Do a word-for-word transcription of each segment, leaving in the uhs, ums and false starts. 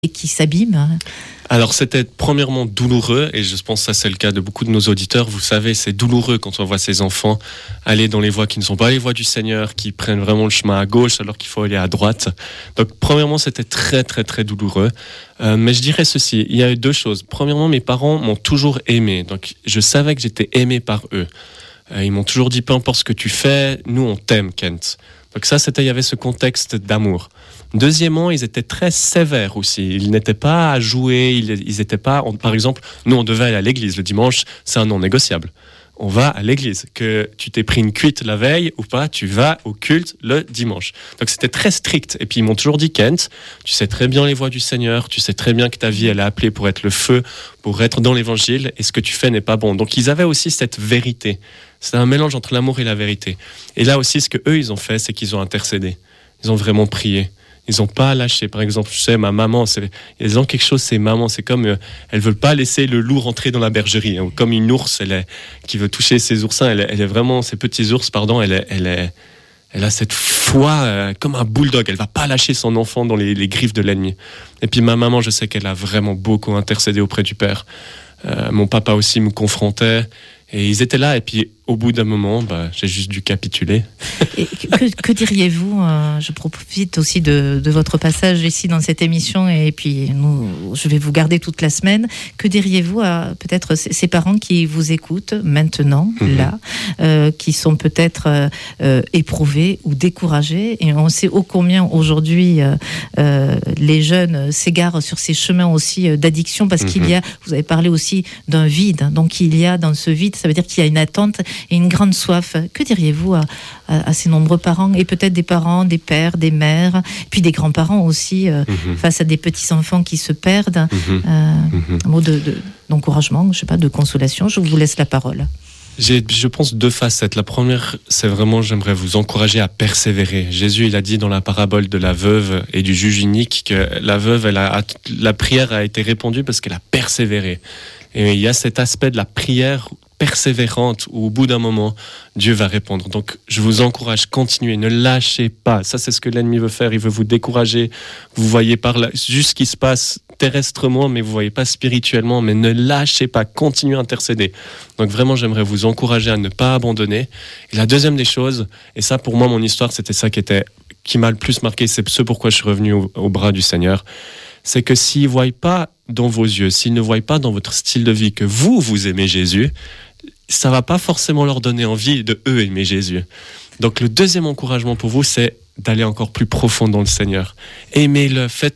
et qui s'abîment? Alors c'était premièrement douloureux, et je pense que ça c'est le cas de beaucoup de nos auditeurs. Vous savez, c'est douloureux quand on voit ces enfants aller dans les voies qui ne sont pas les voies du Seigneur, qui prennent vraiment le chemin à gauche alors qu'il faut aller à droite. Donc premièrement c'était très très très douloureux. Euh, mais je dirais ceci, il y a eu deux choses. Premièrement, mes parents m'ont toujours aimé, donc je savais que j'étais aimé par eux. Euh, ils m'ont toujours dit, peu importe ce que tu fais, nous on t'aime, Kent. Donc ça, c'était, il y avait ce contexte d'amour. Deuxièmement, ils étaient très sévères aussi. Ils n'étaient pas à jouer, ils, ils étaient pas... On, par exemple, nous, on devait aller à l'église. Le dimanche, c'est un non négociable. On va à l'église. Que tu t'aies pris une cuite la veille ou pas, tu vas au culte le dimanche. Donc c'était très strict. Et puis ils m'ont toujours dit, Kent, tu sais très bien les voies du Seigneur, tu sais très bien que ta vie, elle est appelée pour être le feu, pour être dans l'évangile, et ce que tu fais n'est pas bon. Donc ils avaient aussi cette vérité. C'est un mélange entre l'amour et la vérité. Et là aussi, ce qu'eux, ils ont fait, c'est qu'ils ont intercédé. Ils ont vraiment prié. Ils n'ont pas lâché. Par exemple, je sais, ma maman, c'est, ils ont quelque chose, c'est maman. C'est comme, euh, elles ne veulent pas laisser le loup rentrer dans la bergerie. Hein. Comme une ours, elle est, qui veut toucher ses oursins. Elle est, elle est vraiment, ces petits ours, pardon, elle est, elle est, elle a cette foi euh, comme un bulldog. Elle ne va pas lâcher son enfant dans les, les griffes de l'ennemi. Et puis ma maman, je sais qu'elle a vraiment beaucoup intercédé auprès du Père. Euh, mon papa aussi me confrontait. Et ils étaient là, et puis au bout d'un moment, bah, j'ai juste dû capituler. Et que, que diriez-vous, euh, je profite aussi de, de votre passage ici dans cette émission, et puis nous, je vais vous garder toute la semaine. Que diriez-vous à peut-être ces, ces parents qui vous écoutent maintenant, mmh. là, euh, qui sont peut-être euh, éprouvés ou découragés, et on sait ô combien aujourd'hui euh, euh, les jeunes s'égarent sur ces chemins aussi euh, d'addiction, parce mmh. qu'il y a, vous avez parlé aussi d'un vide, donc il y a dans ce vide, ça veut dire qu'il y a une attente et une grande soif. Que diriez-vous à, à, à ces nombreux parents, et peut-être des parents, des pères, des mères, puis des grands-parents aussi, euh, mmh. face à des petits-enfants qui se perdent? mmh. Euh, mmh. Un mot de, de, d'encouragement, je ne sais pas, de consolation. Je vous laisse la parole. J'ai, je pense, deux facettes. La première, c'est vraiment, j'aimerais vous encourager à persévérer. Jésus, il a dit dans la parabole de la veuve et du juge unique que la veuve, elle a, la prière a été répondue parce qu'elle a persévéré. Et il y a cet aspect de la prière persévérante où au bout d'un moment, Dieu va répondre. Donc, je vous encourage, continuez, ne lâchez pas. Ça, c'est ce que l'ennemi veut faire. Il veut vous décourager. Vous voyez par là, juste ce qui se passe terrestrement, mais vous voyez pas spirituellement. Mais ne lâchez pas, continuez à intercéder. Donc, vraiment, j'aimerais vous encourager à ne pas abandonner. Et la deuxième des choses, et ça, pour moi, mon histoire, c'était ça qui était, qui m'a le plus marqué. C'est ce pourquoi je suis revenu au, au bras du Seigneur. C'est que s'ils ne voient pas dans vos yeux, s'ils ne voient pas dans votre style de vie que vous, vous aimez Jésus, ça ne va pas forcément leur donner envie de eux aimer Jésus. Donc le deuxième encouragement pour vous, c'est d'aller encore plus profond dans le Seigneur. Aimez-le, faites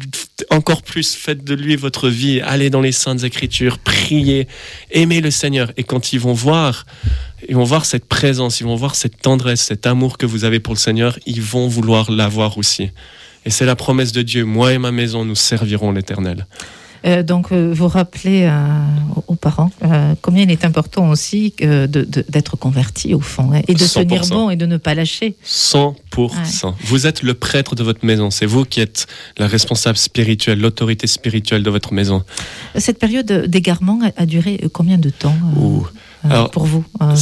encore plus, faites de lui votre vie, allez dans les Saintes Écritures, priez, aimez le Seigneur. Et quand ils vont voir, ils vont voir cette présence, ils vont voir cette tendresse, cet amour que vous avez pour le Seigneur, ils vont vouloir l'avoir aussi. Et c'est la promesse de Dieu, moi et ma maison, nous servirons l'Éternel. Euh, donc, euh, vous rappelez euh, aux parents euh, combien il est important aussi euh, de, de, d'être converti au fond, hein, et de cent pour cent. Tenir bon et de ne pas lâcher. cent pour cent. Ouais. Vous êtes le prêtre de votre maison. C'est vous qui êtes la responsable spirituelle, l'autorité spirituelle de votre maison. Cette période d'égarement a, a duré combien de temps euh, euh, Alors, pour vous euh...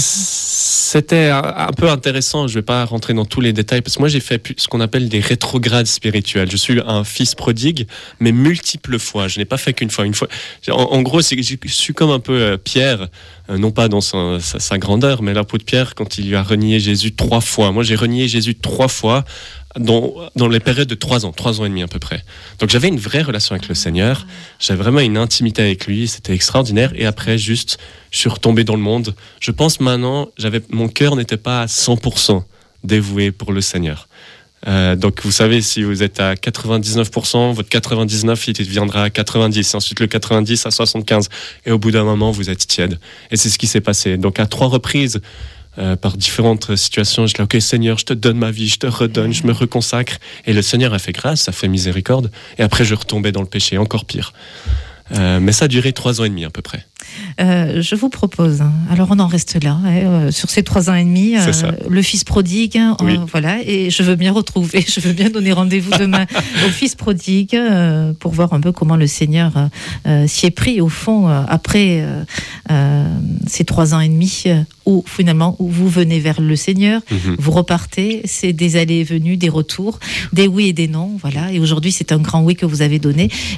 C'était un peu intéressant. Je ne vais pas rentrer dans tous les détails parce que moi, j'ai fait ce qu'on appelle des rétrogrades spirituels. Je suis un fils prodigue, mais multiples fois. Je n'ai pas fait qu'une fois. Une fois. En, en gros, c'est, je suis comme un peu euh, Pierre, euh, non pas dans sa, sa, sa grandeur, mais l'apôtre Pierre quand il lui a renié Jésus trois fois. Moi, j'ai renié Jésus trois fois dans, dans les périodes de trois ans, trois ans et demi à peu près. Donc, j'avais une vraie relation avec le Seigneur. J'avais vraiment une intimité avec lui. C'était extraordinaire. Et après, juste, je suis retombé dans le monde. Je pense maintenant, j'avais, mon cœur n'était pas à cent pour cent dévoué pour le Seigneur. Euh, donc vous savez, si vous êtes à quatre-vingt-dix-neuf pour cent, votre quatre-vingt-dix-neuf il deviendra à quatre-vingt-dix, et ensuite le quatre-vingt-dix à soixante-quinze, et au bout d'un moment vous êtes tiède. Et c'est ce qui s'est passé. Donc à trois reprises, euh, par différentes situations, je dis ok Seigneur, je te donne ma vie, je te redonne, je me reconsacre, et le Seigneur a fait grâce, a fait miséricorde, et après je retombais dans le péché, encore pire. Euh, mais ça a duré trois ans et demi à peu près. Euh, je vous propose, hein, alors on en reste là, hein, euh, sur ces trois ans et demi, euh, le fils prodigue, hein, oui. euh, voilà, et je veux bien retrouver, je veux bien donner rendez-vous demain au fils prodigue euh, pour voir un peu comment le Seigneur euh, s'y est pris au fond euh, après euh, euh, ces trois ans et demi euh, où finalement où vous venez vers le Seigneur, mm-hmm. vous repartez, c'est des allées et venues, des retours, des oui et des non, voilà, et aujourd'hui c'est un grand oui que vous avez donné